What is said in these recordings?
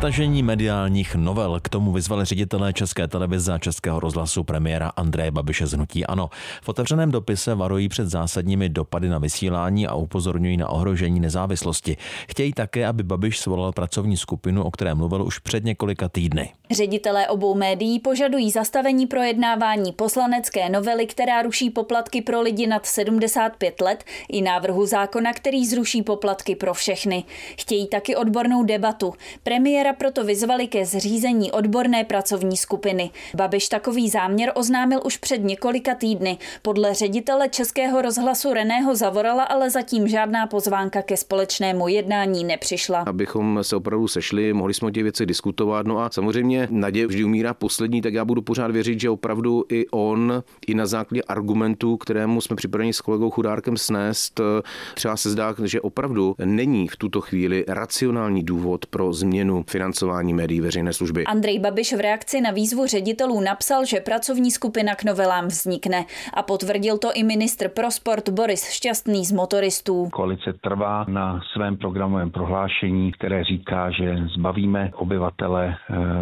stažení mediálních novel. K tomu vyzvali ředitelé České televize a Českého rozhlasu premiéra Andreje Babiše z hnutí ANO. V otevřeném dopise varují před zásadními dopady na vysílání a upozorňují na ohrožení nezávislosti. Chtějí také, aby Babiš svolal pracovní skupinu, o které mluvil už před několika týdny. Ředitelé obou médií požadují zastavení projednávání poslanecké novely, která ruší poplatky pro lidi nad 75 let, i návrhu zákona, který zruší poplatky pro všechny. Chtějí taky odbornou debatu. Premiéra proto vyzvali ke zřízení odborné pracovní skupiny. Babiš takový záměr oznámil už před několika týdny. Podle ředitele Českého rozhlasu Reného Zavorala ale zatím žádná pozvánka ke společnému jednání nepřišla. Abychom se opravdu sešli, mohli jsme o těch věcech diskutovat. No a samozřejmě naděje vždy umírá poslední, tak já budu pořád věřit, že opravdu i on, i na základě argumentů, kterému jsme připraveni s kolegou Chudárkem snést, třeba se zdá, že opravdu není v tuto chvíli racionální důvod pro změnu financování médií veřejné služby. Andrej Babiš v reakci na výzvu ředitelů napsal, že pracovní skupina k novelám vznikne, a potvrdil to i ministr pro sport Boris Šťastný z Motoristů. Koalice trvá na svém programovém prohlášení, které říká, že zbavíme obyvatele,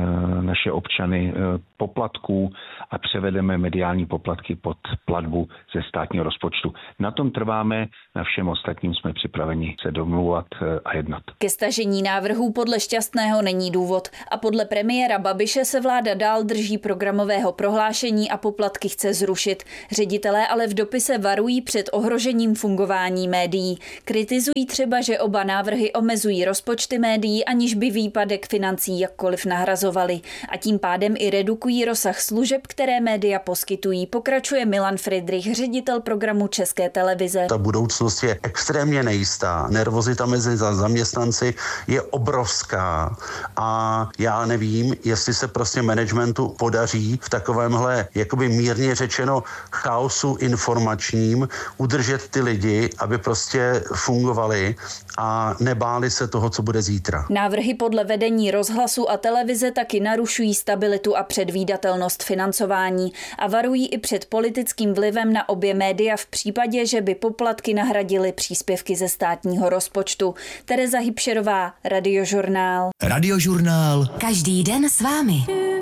naše občany poplatků a převedeme mediální poplatky pod platbu ze státního rozpočtu. Na tom trváme, na všem ostatním jsme připraveni se domlouvat a jednat. Ke stažení návrhů podle Šťastného není důvod a podle premiéra Babiše se vláda dál drží programového prohlášení a poplatky chce zrušit. Ředitelé ale v dopise varují před ohrožením fungování médií. Kritizují třeba, že oba návrhy omezují rozpočty médií, aniž by výpadek financí jakkoliv nahrazovali, a tím pádem i redukují rozsah služeb, které média poskytují. Pokračuje Milan Fridrich, ředitel programu České televize. Ta budoucnost je extrémně nejistá. Nervozita mezi zaměstnanci je obrovská a já nevím, jestli se prostě managementu podaří v takovémhle, jakoby mírně řečeno, chaosu informačním udržet ty lidi, aby prostě fungovali a nebáli se toho, co bude zítra. Návrhy podle vedení rozhlasu a televize taky narušují stabilitu a předvídatelnost financování a varují i před politickým vlivem na obě média v případě, že by poplatky nahradily příspěvky ze státního rozpočtu. Tereza Hybšerová, Radiožurnál. Radiožurnál. Každý den s vámi.